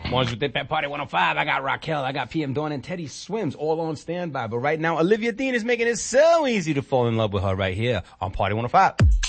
Mornings with Dip at Party 105. I got Raquel, I got PM Dawn, and Teddy Swims all on standby. But right now, Olivia Dean is making it so easy to fall in love with her right here on Party 105.